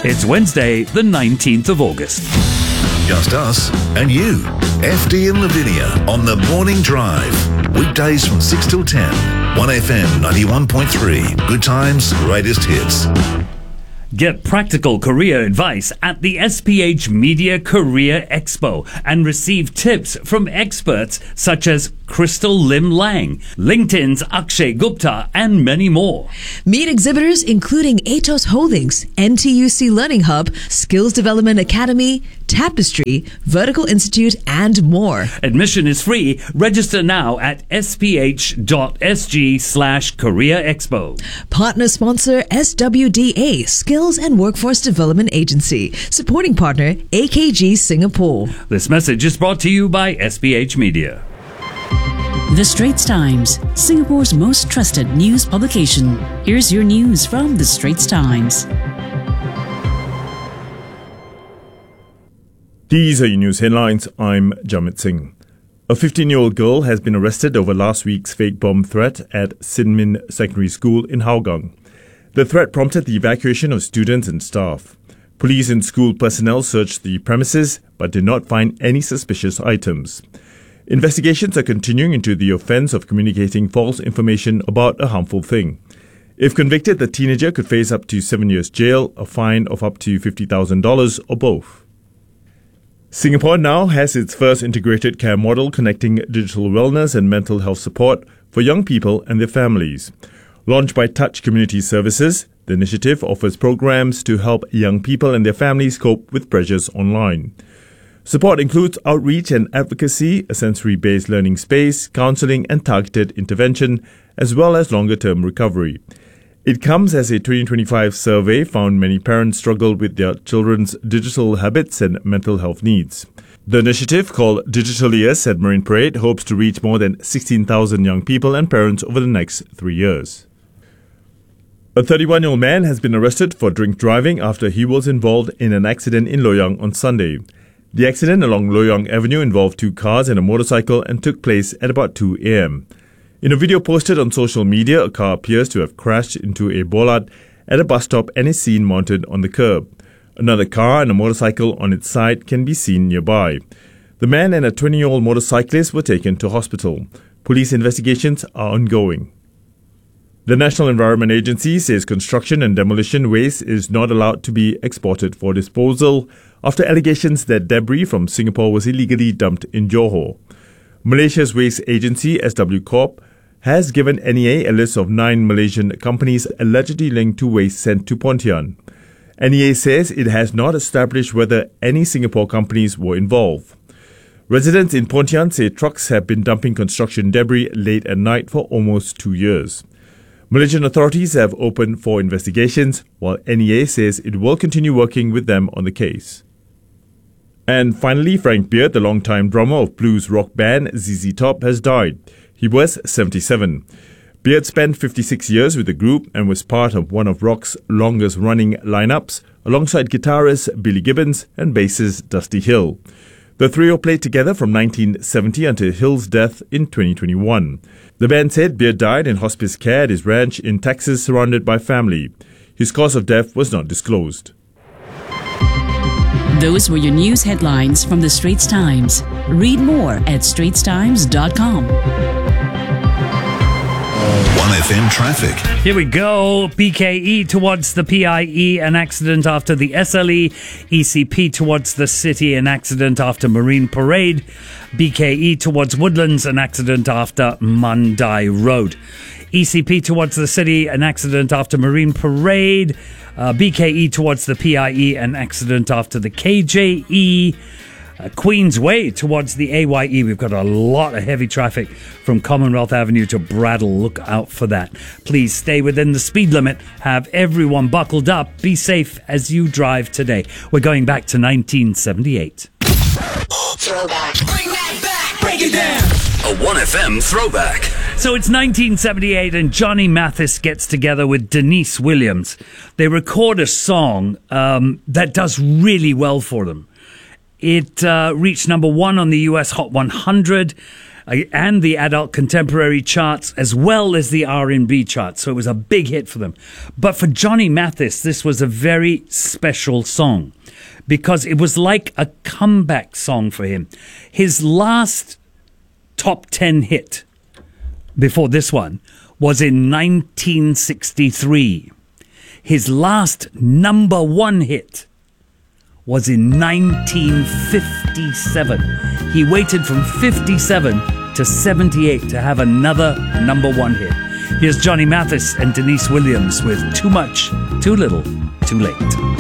It's Wednesday, the 19th of August. Just us and you. FD and Lavinia on the Morning Drive. Weekdays from 6 till 10. 1FM 91.3. Good times, greatest hits. Get practical career advice at the SPH Media Career Expo and receive tips from experts such as Crystal Lim Lang, LinkedIn's Akshay Gupta, and many more. Meet exhibitors including Atos Holdings, NTUC Learning Hub, Skills Development Academy, Tapestry, Vertical Institute, and more. Admission is free. Register now at sph.sg/Career Expo. Partner sponsor SWDA, Skills and Workforce Development Agency. Supporting partner AKG Singapore. This message is brought to you by SPH Media. The Straits Times, Singapore's most trusted news publication. Here's your news from The Straits Times. These are your news headlines. I'm Jamit Singh. A 15-year-old girl has been arrested over last week's fake bomb threat at Sin Min Secondary School in Hougang. The threat prompted the evacuation of students and staff. Police and school personnel searched the premises but did not find any suspicious items. Investigations are continuing into the offence of communicating false information about a harmful thing. If convicted, the teenager could face up to 7 years jail, a fine of up to $50,000 or both. Singapore now has its first integrated care model connecting digital wellness and mental health support for young people and their families. Launched by Touch Community Services, the initiative offers programs to help young people and their families cope with pressures online. Support includes outreach and advocacy, a sensory-based learning space, counseling and targeted intervention, as well as longer-term recovery. It comes as a 2025 survey found many parents struggle with their children's digital habits and mental health needs. The initiative, called Digitalius at Marine Parade, hopes to reach more than 16,000 young people and parents over the next 3 years. A 31-year-old man has been arrested for drink driving after he was involved in an accident in Loyang on Sunday. The accident along Loyang Avenue involved 2 cars and a motorcycle and took place at about 2 a.m. In a video posted on social media, a car appears to have crashed into a bollard at a bus stop and is seen mounted on the curb. Another car and a motorcycle on its side can be seen nearby. The man and a 20-year-old motorcyclist were taken to hospital. Police investigations are ongoing. The National Environment Agency says construction and demolition waste is not allowed to be exported for disposal after allegations that debris from Singapore was illegally dumped in Johor. Malaysia's waste agency, SW Corp, has given NEA a list of 9 Malaysian companies allegedly linked to waste sent to Pontian. NEA says it has not established whether any Singapore companies were involved. Residents in Pontian say trucks have been dumping construction debris late at night for almost 2 years. Malaysian authorities have opened for investigations, while NEA says it will continue working with them on the case. And finally, Frank Beard, the longtime drummer of blues rock band ZZ Top, has died. He was 77. Beard spent 56 years with the group and was part of one of rock's longest-running lineups, alongside guitarist Billy Gibbons and bassist Dusty Hill. The trio played together from 1970 until Hill's death in 2021. The band said Beard died in hospice care at his ranch in Texas, surrounded by family. His cause of death was not disclosed. Those were your news headlines from The Straits Times. Read more at straitstimes.com. 1FM traffic. Here we go. BKE towards the PIE, an accident after the SLE. ECP towards the city, an accident after Marine Parade. BKE towards Woodlands, an accident after Mandai Road. ECP towards the city, an accident after Marine Parade. BKE towards the PIE, an accident after the KJE. Queensway towards the AYE. We've got a lot of heavy traffic from Commonwealth Avenue to Bradle. Look out for that. Please stay within the speed limit. Have everyone buckled up. Be safe as you drive today. We're going back to 1978. Throwback. Bring that back. Break it down. A 1FM throwback. So it's 1978 and Johnny Mathis gets together with Denise Williams. They record a song that does really well for them. It reached number 1 on the US Hot 100. and the adult contemporary charts as well as the R&B charts. So it was a big hit for them. But for Johnny Mathis, this was a very special song because it was like a comeback song for him. His last top 10 hit before this one was in 1963. His last number one hit was in 1957. He waited from 57 to 78 to have another number one hit. Here's Johnny Mathis and Denise Williams with Too Much, Too Little, Too Late.